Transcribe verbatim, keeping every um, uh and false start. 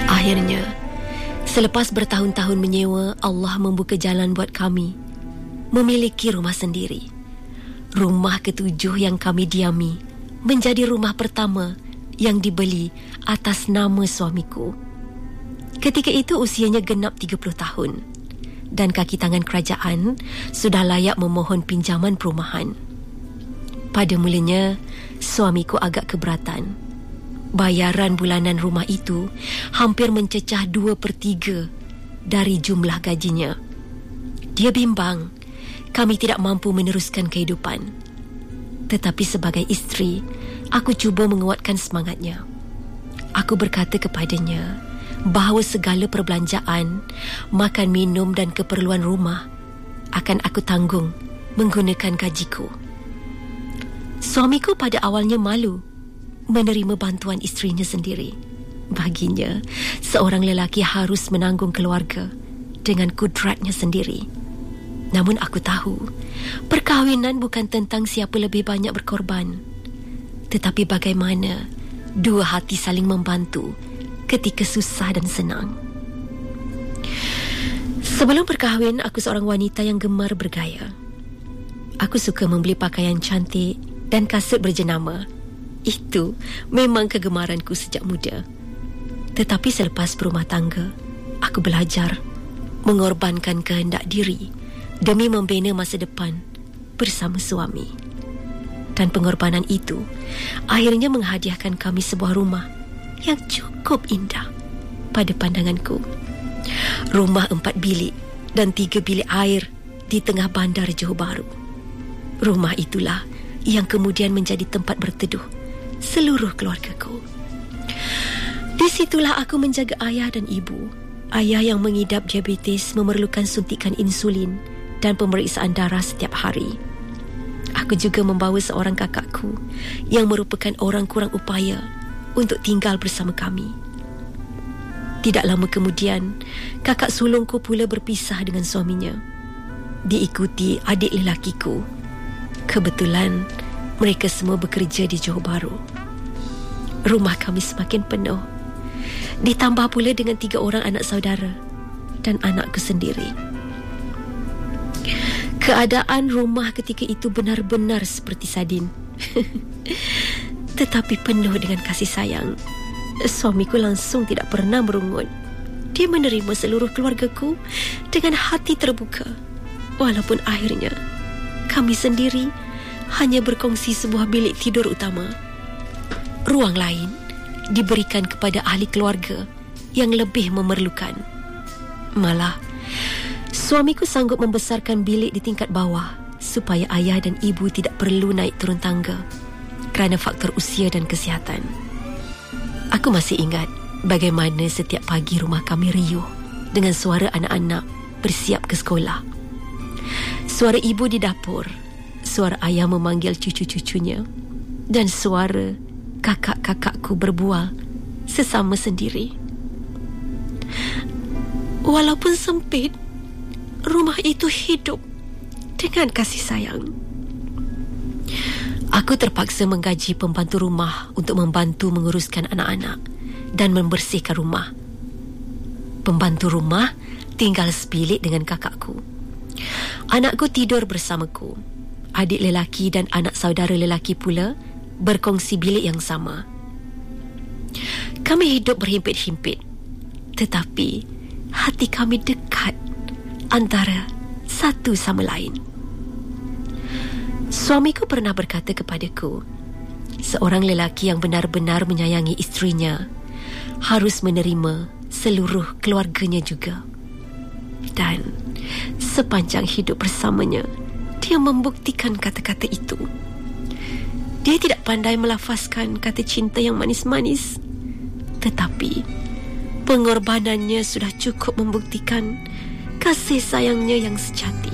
Akhirnya, selepas bertahun-tahun menyewa, Allah membuka jalan buat kami memiliki rumah sendiri. Rumah ketujuh yang kami diami menjadi rumah pertama yang dibeli atas nama suamiku. Ketika itu usianya genap tiga puluh tahun dan kaki tangan kerajaan sudah layak memohon pinjaman perumahan. Pada mulanya, suamiku agak keberatan. Bayaran bulanan rumah itu hampir mencecah dua per tiga dari jumlah gajinya. Dia bimbang kami tidak mampu meneruskan kehidupan. Tetapi sebagai isteri, aku cuba menguatkan semangatnya. Aku berkata kepadanya bahawa segala perbelanjaan, makan minum dan keperluan rumah akan aku tanggung menggunakan gajiku. Suamiku pada awalnya malu menerima bantuan isterinya sendiri. Baginya, seorang lelaki harus menanggung keluarga dengan kudratnya sendiri. Namun aku tahu, perkahwinan bukan tentang siapa lebih banyak berkorban, tetapi bagaimana dua hati saling membantu ketika susah dan senang. Sebelum berkahwin, aku seorang wanita yang gemar bergaya. Aku suka membeli pakaian cantik dan kasut berjenama. Itu memang kegemaranku sejak muda. Tetapi selepas berumah tangga, aku belajar mengorbankan kehendak diri demi membina masa depan bersama suami. Dan pengorbanan itu akhirnya menghadiahkan kami sebuah rumah yang cukup indah pada pandanganku. Rumah empat bilik dan tiga bilik air di tengah bandar Johor Bahru. Rumah itulah yang kemudian menjadi tempat berteduh seluruh keluargaku. Di situlah aku menjaga ayah dan ibu. Ayah yang mengidap diabetes memerlukan suntikan insulin dan pemeriksaan darah setiap hari. Aku juga membawa seorang kakakku yang merupakan orang kurang upaya untuk tinggal bersama kami. Tidak lama kemudian, kakak sulungku pula berpisah dengan suaminya, diikuti adik lelakiku. Kebetulan mereka semua bekerja di Johor Bahru. Rumah kami semakin penuh, ditambah pula dengan tiga orang anak saudara dan anakku sendiri. Keadaan rumah ketika itu benar-benar seperti sardin. Tetapi penuh dengan kasih sayang. Suamiku langsung tidak pernah merungut. Dia menerima seluruh keluargaku dengan hati terbuka. Walaupun akhirnya kami sendiri hanya berkongsi sebuah bilik tidur utama. Ruang lain diberikan kepada ahli keluarga yang lebih memerlukan. Malah, suamiku sanggup membesarkan bilik di tingkat bawah supaya ayah dan ibu tidak perlu naik turun tangga kerana faktor usia dan kesihatan. Aku masih ingat bagaimana setiap pagi rumah kami riuh dengan suara anak-anak bersiap ke sekolah. Suara ibu di dapur, suara ayah memanggil cucu-cucunya, dan suara kakak-kakakku berbual sesama sendiri. Walaupun sempit, rumah itu hidup dengan kasih sayang. Aku terpaksa menggaji pembantu rumah untuk membantu menguruskan anak-anak dan membersihkan rumah. Pembantu rumah tinggal sebilik dengan kakakku. Anakku tidur bersamaku. Adik lelaki dan anak saudara lelaki pula berkongsi bilik yang sama. Kami hidup berhimpit-himpit, tetapi hati kami dekat antara satu sama lain. Suamiku pernah berkata kepadaku, seorang lelaki yang benar-benar menyayangi isterinya harus menerima seluruh keluarganya juga. Dan sepanjang hidup bersamanya, dia membuktikan kata-kata itu. Dia tidak pandai melafazkan kata cinta yang manis-manis, tetapi pengorbanannya sudah cukup membuktikan kasih sayangnya yang sejati.